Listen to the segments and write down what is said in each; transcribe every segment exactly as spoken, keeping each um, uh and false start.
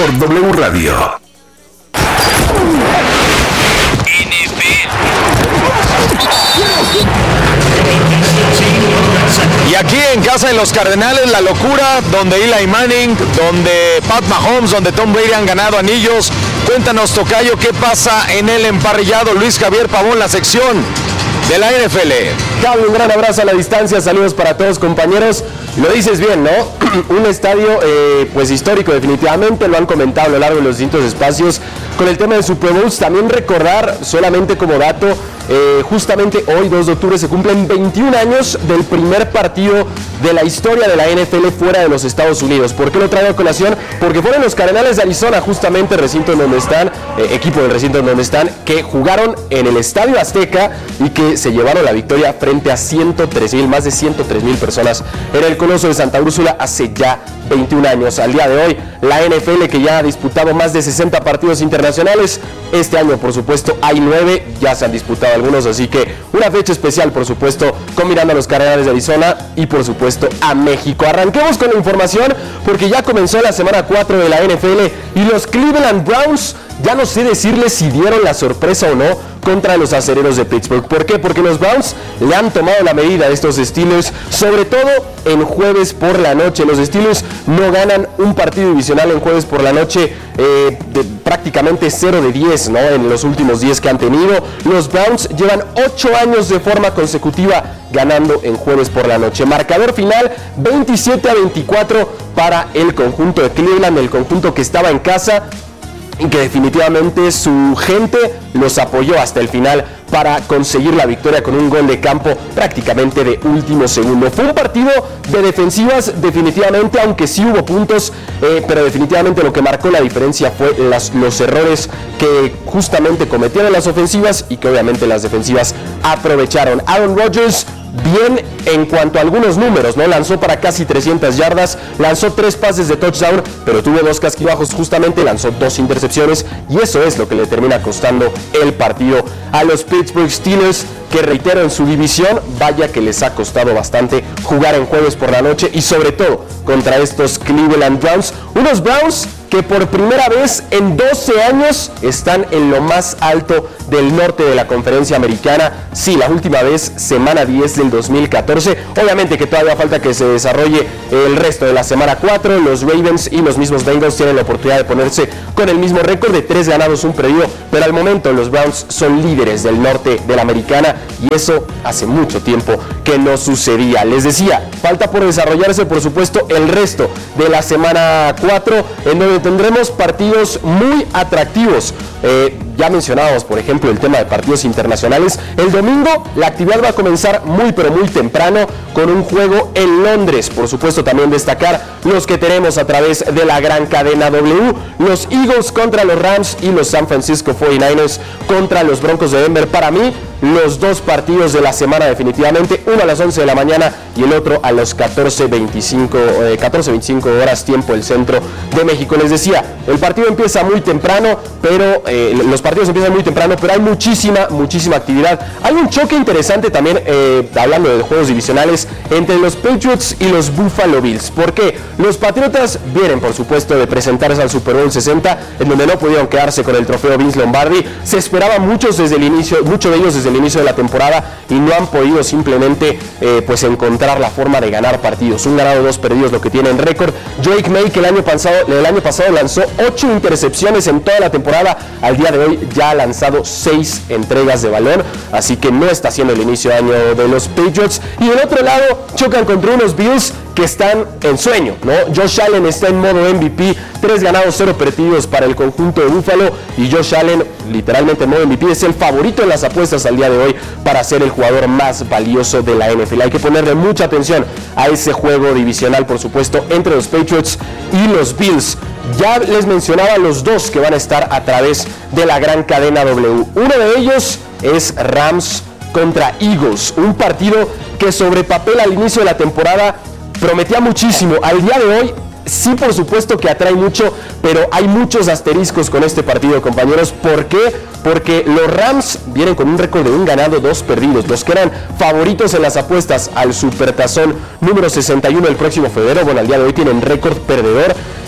por W Radio. Y aquí en casa de los Cardenales, la locura, donde Eli Manning, donde Pat Mahomes, donde Tom Brady han ganado anillos. Cuéntanos, tocayo, ¿qué pasa en el emparrillado? Luis Javier Pavón, la sección de la N F L. Cable, un gran abrazo a la distancia, saludos para todos, compañeros. Lo dices bien, ¿no? Un estadio eh, pues histórico definitivamente, lo han comentado a lo largo de los distintos espacios con el tema de Super Bowls. También recordar, solamente como dato, eh, justamente hoy, dos de octubre, se cumplen veintiún años del primer partido de la historia de la N F L fuera de los Estados Unidos. ¿Por qué lo traigo a colación? Porque fueron los Cardenales de Arizona, justamente el recinto en donde están, eh, equipo del recinto en donde están, que jugaron en el Estadio Azteca y que se llevaron la victoria frente a ciento tres mil, más de ciento tres mil personas en el Coloso de Santa Úrsula hace ya veintiún años. Al día de hoy, la N F L, que ya ha disputado más de sesenta partidos internacionales, este año por supuesto hay nueve, ya se han disputado algunos, así que una fecha especial por supuesto combinando a los Cardenales de Arizona y por supuesto a México. Arranquemos con la información porque ya comenzó la semana cuatro de la N F L y los Cleveland Browns, ya no sé decirles si dieron la sorpresa o no contra los Acereros de Pittsburgh. ¿Por qué? Porque los Browns le han tomado la medida a estos Steelers, sobre todo en jueves por la noche. Los Steelers no ganan un partido divisional en jueves por la noche, eh, de prácticamente cero de diez, ¿no? En los últimos diez que han tenido. Los Browns llevan ocho años de forma consecutiva ganando en jueves por la noche. Marcador final veintisiete a veinticuatro para el conjunto de Cleveland, el conjunto que estaba en casa y que definitivamente su gente los apoyó hasta el final para conseguir la victoria con un gol de campo prácticamente de último segundo. Fue un partido de defensivas definitivamente, aunque sí hubo puntos, eh, pero definitivamente lo que marcó la diferencia fue las, los errores que justamente cometieron las ofensivas y que obviamente las defensivas aprovecharon. Aaron Rodgers, bien en cuanto a algunos números, ¿no? Lanzó para casi trescientas yardas, lanzó tres pases de touchdown, pero tuvo dos casquibajos justamente, lanzó dos intercepciones y eso es lo que le termina costando el partido a los Pittsburgh Steelers, que reitero en su división, vaya que les ha costado bastante jugar en jueves por la noche y sobre todo contra estos Cleveland Browns, unos Browns que por primera vez en doce años están en lo más alto del norte de la conferencia americana. Sí, la última vez, semana diez del dos mil catorce. Obviamente que todavía falta que se desarrolle el resto de la semana cuatro. Los Ravens y los mismos Bengals tienen la oportunidad de ponerse con el mismo récord de tres ganados, un perdido. Pero al momento los Browns son líderes del norte de la americana y eso hace mucho tiempo que no sucedía. Les decía, falta por desarrollarse por supuesto el resto de la semana cuatro, en donde tendremos partidos muy atractivos. Eh, ya mencionábamos, por ejemplo, el tema de partidos internacionales. El domingo la actividad va a comenzar muy pero muy temprano con un juego en Londres. Por supuesto, también destacar los que tenemos a través de la gran cadena W. Los Eagles contra los Rams y los San Francisco cuarenta y nueve ers contra los Broncos de Denver. Para mí, los dos partidos de la semana definitivamente, uno a las once de la mañana y el otro a las catorce veinticinco horas tiempo del centro de México. Les decía, el partido empieza muy temprano, pero eh, los partidos empiezan muy temprano, pero hay muchísima, muchísima actividad. Hay un choque interesante también, eh, hablando de juegos divisionales, entre los Patriots y los Buffalo Bills. ¿Por qué? Los Patriotas vienen, por supuesto, de presentarse al Super Bowl sesenta, en donde no pudieron quedarse con el trofeo Vince Lombardi. Se esperaba muchos desde el inicio, muchos de ellos desde el inicio de la temporada y no han podido simplemente eh, pues encontrar la forma de ganar partidos. Un ganado, dos perdidos, lo que tienen récord. Drake May, que el año pasado, el año pasado lanzó ocho intercepciones en toda la temporada, al día de hoy ya ha lanzado seis entregas de balón, así que no está siendo el inicio de año de los Patriots. Y del otro lado chocan contra unos Bills que están en sueño, ¿no? Josh Allen está en modo M V P, tres ganados, cero perdidos para el conjunto de Buffalo, y Josh Allen, literalmente en modo M V P, es el favorito en las apuestas al día de hoy para ser el jugador más valioso de la N F L. Hay que ponerle mucha atención a ese juego divisional, por supuesto, entre los Patriots y los Bills. Ya les mencionaba los dos que van a estar a través de la gran cadena W. Uno de ellos es Rams contra Eagles, un partido que sobre papel al inicio de la temporada prometía muchísimo. Al día de hoy sí, por supuesto que atrae mucho, pero hay muchos asteriscos con este partido, compañeros. ¿Por qué? Porque los Rams vienen con un récord de un ganado, dos perdidos. Los que eran favoritos en las apuestas al Supertazón número sesenta y uno el próximo febrero, bueno, al día de hoy tienen récord perdedor.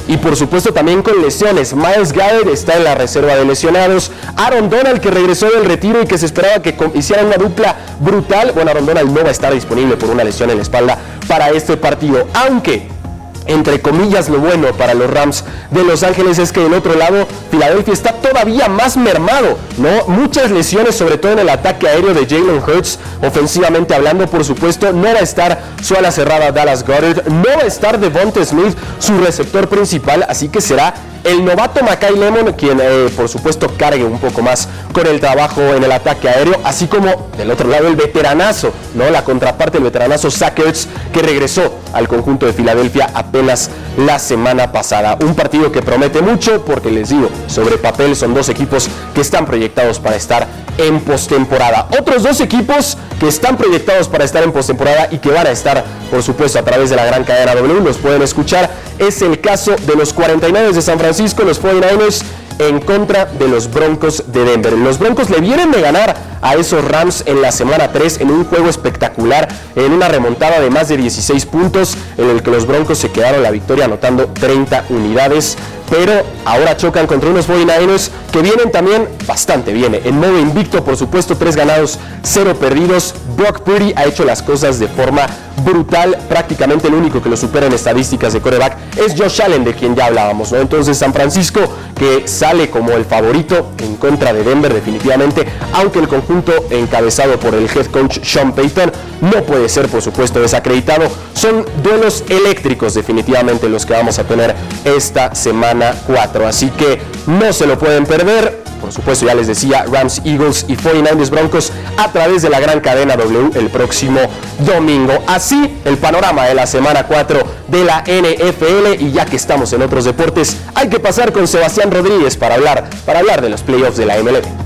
y por supuesto también con lesiones. Myles Garrett está en la reserva de lesionados. Aaron Donald, que regresó del retiro y que se esperaba que hiciera una dupla brutal. Bueno, Aaron Donald no va a estar disponible por una lesión en la espalda para este partido, aunque entre comillas lo bueno para los Rams de Los Ángeles es que del otro lado Filadelfia está todavía más mermado, ¿no? Muchas lesiones, sobre todo en el ataque aéreo de Jalen Hurts, ofensivamente hablando, por supuesto. No va a estar su ala cerrada Dallas Goedert, no va a estar Devonta Smith, su receptor principal, así que será el novato Makai Lemon quien eh, por supuesto cargue un poco más con el trabajo en el ataque aéreo, así como del otro lado el veteranazo, ¿no? La contraparte, el veteranazo Zach Ertz, que regresó al conjunto de Filadelfia apenas la semana pasada. Un partido que promete mucho porque, les digo, sobre papel son dos equipos que están proyectados para estar en postemporada. Otros dos equipos que están proyectados para estar en postemporada y que van a estar, por supuesto, a través de la gran cadena W, los pueden escuchar, es el caso de los cuarenta y nueve de San Francisco, los cuarenta y nueve ers en contra de los Broncos de Denver. Los Broncos le vienen de ganar a esos Rams en la semana tres en un juego espectacular, en una remontada de más de dieciséis puntos, en el que los Broncos se quedaron la victoria anotando treinta unidades, pero ahora chocan contra unos cuarenta y nueve ers que vienen también bastante bien, en modo invicto, por supuesto, tres ganados, cero perdidos. Brock Purdy ha hecho las cosas de forma brutal, prácticamente el único que lo supera en estadísticas de quarterback es Josh Allen, de quien ya hablábamos, ¿no? Entonces San Francisco, que sale como el favorito en contra de Denver definitivamente, aunque el conjunto encabezado por el head coach Sean Payton no puede ser, por supuesto, desacreditado. Son duelos eléctricos definitivamente los que vamos a tener esta semana cuatro, así que no se lo pueden perder. Por supuesto, ya les decía, Rams, Eagles y cuarenta y nueve ers Broncos a través de la gran cadena W el próximo domingo. Así el panorama de la semana cuatro de la N F L, y ya que estamos en otros deportes, hay que pasar con Sebastián Rodríguez para hablar, para hablar de los playoffs de la M L B.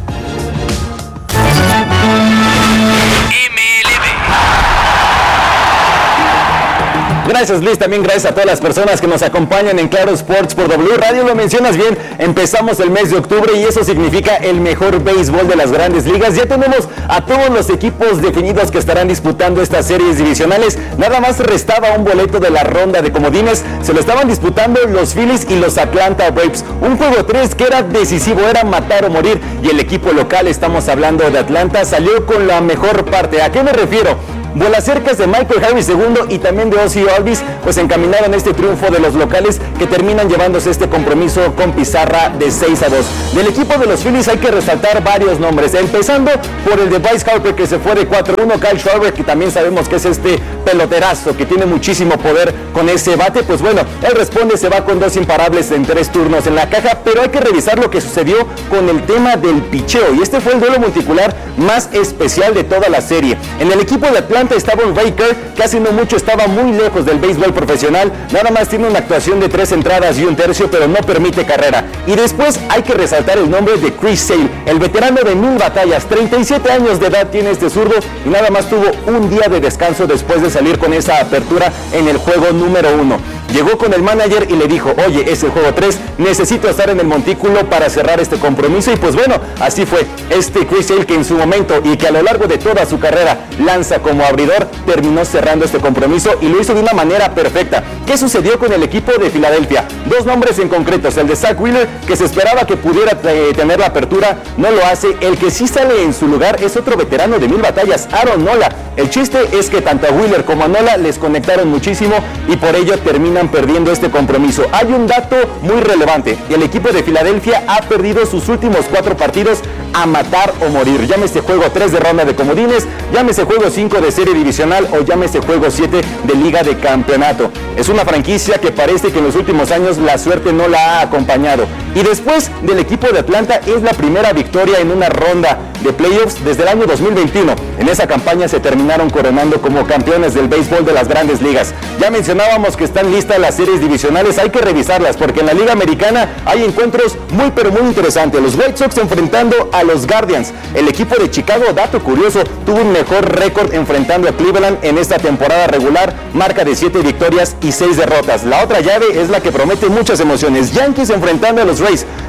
Gracias, Luis, también gracias a todas las personas que nos acompañan en Claro Sports por W Radio. Lo mencionas bien, empezamos el mes de octubre y eso significa el mejor béisbol de las grandes ligas. Ya tenemos a todos los equipos definidos que estarán disputando estas series divisionales. Nada más restaba un boleto de la ronda de comodines. Se lo estaban disputando los Phillies y los Atlanta Braves. Un juego tres que era decisivo, era matar o morir. Y el equipo local, estamos hablando de Atlanta, salió con la mejor parte. ¿A qué me refiero? Bolas cercas de Michael Harris segundo y también de Ozzie Albies, pues encaminaron este triunfo de los locales, que terminan llevándose este compromiso con pizarra de seis a dos. Del equipo de los Phillies hay que resaltar varios nombres, empezando por el de Bryce Harper, que se fue de cuatro uno, Kyle Schwarber, que también sabemos que es este peloterazo que tiene muchísimo poder con ese bate. Pues bueno, él responde, se va con dos imparables en tres turnos en la caja, pero hay que revisar lo que sucedió con el tema del picheo, y este fue el duelo multicular más especial de toda la serie. En el equipo de Atlanta estaba un Baker, que hace no mucho estaba muy lejos del béisbol profesional, nada más tiene una actuación de tres entradas y un tercio, pero no permite carrera. Y después hay que resaltar el nombre de Chris Sale, el veterano de mil batallas, treinta y siete años de edad tiene este zurdo, y nada más tuvo un día de descanso después de salir con esa apertura en el juego número uno. Llegó con el manager y le dijo, oye, es el juego tres, necesito estar en el montículo para cerrar este compromiso. Y pues bueno, así fue. Este Chris Sale, que en su momento y que a lo largo de toda su carrera lanza como abridor, terminó cerrando este compromiso y lo hizo de una manera perfecta. ¿Qué sucedió con el equipo de Filadelfia? Dos nombres en concretos, el de Zach Wheeler, que se esperaba que pudiera eh, tener la apertura, no lo hace. El que sí sale en su lugar es otro veterano de mil batallas, Aaron Nola. El chiste es que tanto a Wheeler como a Nola les conectaron muchísimo y por ello terminan perdiendo este compromiso. Hay un dato muy relevante: el equipo de Filadelfia ha perdido sus últimos cuatro partidos a matar o morir. Llámese juego tres de ronda de comodines, llámese juego cinco de serie divisional o llámese juego siete de liga de campeonato. Es una franquicia que parece que en los últimos años la suerte no la ha acompañado. Y después del equipo de Atlanta es la primera victoria en una ronda de playoffs desde el año dos mil veintiuno. En esa campaña se terminaron coronando como campeones del béisbol de las grandes ligas. Ya mencionábamos que están listas las series divisionales, hay que revisarlas porque en la liga americana hay encuentros muy pero muy interesantes. Los White Sox enfrentando a los Guardians. El equipo de Chicago, dato curioso, tuvo un mejor récord enfrentando a Cleveland en esta temporada regular, marca de siete victorias y seis derrotas. La otra llave es la que promete muchas emociones. Yankees enfrentando a los Rays.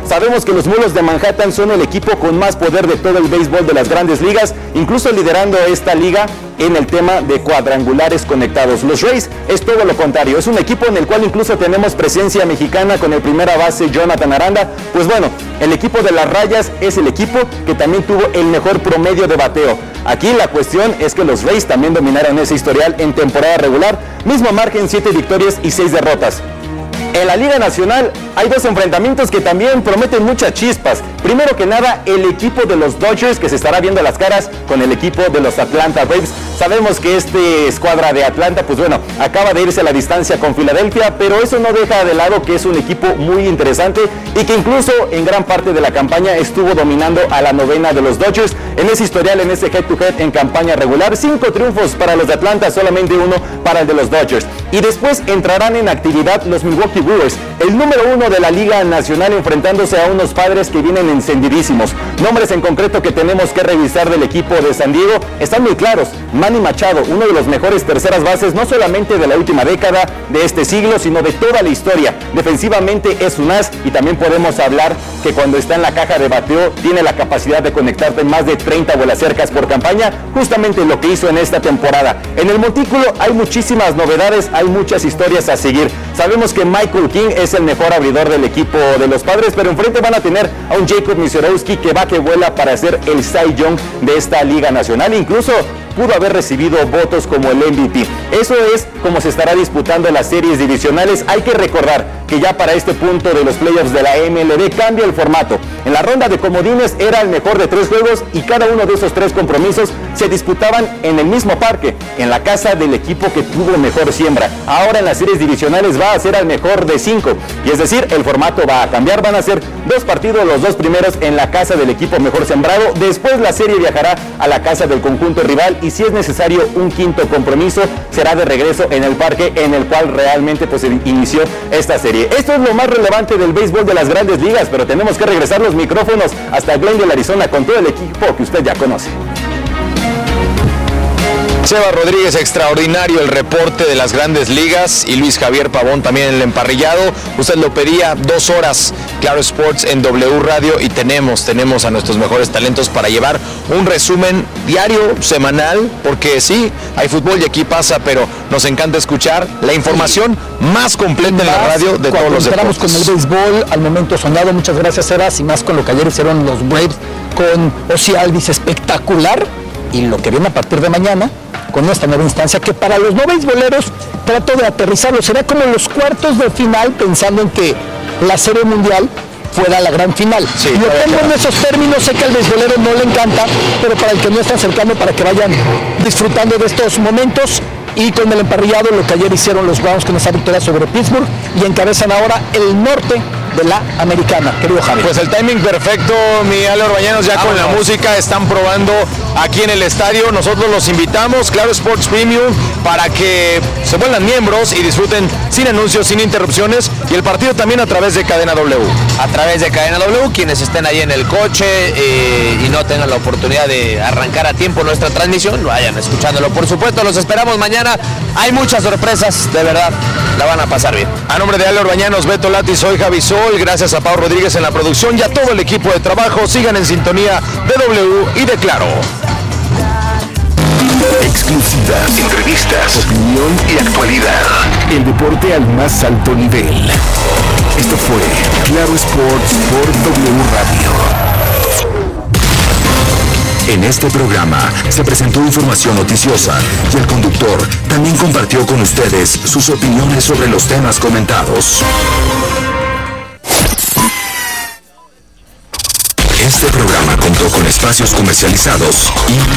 Sabemos que los Mulos de Manhattan son el equipo con más poder de todo el béisbol de las grandes ligas, incluso liderando esta liga en el tema de cuadrangulares conectados. Los Rays es todo lo contrario, es un equipo en el cual incluso tenemos presencia mexicana con el primera base Jonathan Aranda. Pues bueno, el equipo de las Rayas es el equipo que también tuvo el mejor promedio de bateo. Aquí la cuestión es que los Rays también dominaron ese historial en temporada regular, mismo margen, siete victorias y seis derrotas. En la Liga Nacional hay dos enfrentamientos que también prometen muchas chispas. Primero que nada, el equipo de los Dodgers, que se estará viendo las caras con el equipo de los Atlanta Braves. Sabemos que este escuadra de Atlanta, pues bueno, acaba de irse a la distancia con Filadelfia, pero eso no deja de lado que es un equipo muy interesante y que incluso en gran parte de la campaña estuvo dominando a la novena de los Dodgers. En ese historial, en ese head-to-head en campaña regular, cinco triunfos para los de Atlanta, solamente uno para el de los Dodgers. Y después entrarán en actividad los Milwaukee Brewers, el número uno de la Liga Nacional, enfrentándose a unos Padres que vienen encendidísimos. Nombres en concreto que tenemos que revisar del equipo de San Diego están muy claros. Manny Machado, uno de los mejores terceras bases, no solamente de la última década de este siglo, sino de toda la historia. Defensivamente es un as, y también podemos hablar que cuando está en la caja de bateo tiene la capacidad de conectarte más de treinta bolas cercas por campaña, justamente lo que hizo en esta temporada. En el montículo hay muchísimas novedades, hay muchas historias a seguir. Sabemos que Michael King es el mejor abridor del equipo de los Padres, pero enfrente van a tener a un Jacob Misiorowski que va que vuela para ser el Cy Young de esta Liga Nacional. Incluso pudo haber recibido votos como el M V P. Eso es como se estará disputando las series divisionales. Hay que recordar que ya para este punto de los playoffs de la M L B cambia el formato. En la ronda de comodines era el mejor de tres juegos y cada uno de esos tres compromisos se disputaban en el mismo parque, en la casa del equipo que tuvo mejor siembra. Ahora en las series divisionales va a ser al mejor de cinco, y es decir, el formato va a cambiar. Van a ser dos partidos, los dos primeros en la casa del equipo mejor sembrado. Después la serie viajará a la casa del conjunto rival, y si es necesario un quinto compromiso, será de regreso en el parque en el cual realmente pues inició esta serie. Esto es lo más relevante del béisbol de las grandes ligas, pero tenemos que regresar los micrófonos hasta Glendale, Arizona, con todo el equipo que usted ya conoce. Seba Rodríguez, extraordinario el reporte de las grandes ligas, y Luis Javier Pavón también en el emparrillado. Usted lo pedía, dos horas, Claro Sports en W Radio, y tenemos, tenemos a nuestros mejores talentos para llevar un resumen diario, semanal, porque sí, hay fútbol y aquí pasa, pero nos encanta escuchar la información más completa en la radio de todos los deportes. Con el béisbol, al momento sonado, muchas gracias, Sebas, y más con lo que ayer hicieron los Braves con Ozzie Albies, espectacular, y lo que viene a partir de mañana con esta nueva instancia, que para los no beisboleros trato de aterrizarlo, será como los cuartos de final, pensando en que la Serie Mundial fuera la gran final. Sí, y lo tengo en esos términos, sé que al beisbolero no le encanta, pero para el que no está cercano, para que vayan disfrutando de estos momentos. Y con el emparrillado, lo que ayer hicieron los Browns con esa victoria sobre Pittsburgh, y encabezan ahora el norte de la americana, querido Javi. Pues el timing perfecto, mi Ale Orbañanos, ya Vámonos. Con la música están probando aquí en el estadio. Nosotros los invitamos, Claro Sports Premium, para que se vuelvan miembros y disfruten sin anuncios, sin interrupciones, y el partido también a través de Cadena W. A través de Cadena W, quienes estén ahí en el coche eh, y no tengan la oportunidad de arrancar a tiempo nuestra transmisión, vayan escuchándolo. Por supuesto, los esperamos mañana. Hay muchas sorpresas, de verdad, la van a pasar bien. A nombre de Ale Orbañanos, Beto Lati, soy Javi Sol. Gracias a Pau Rodríguez en la producción y a todo el equipo de trabajo. Sigan en sintonía de W y de Claro. Exclusivas, entrevistas, opinión y actualidad. El deporte al más alto nivel. Esto fue Claro Sports por W Radio. En este programa se presentó información noticiosa y el conductor también compartió con ustedes sus opiniones sobre los temas comentados. Este programa contó con espacios comercializados y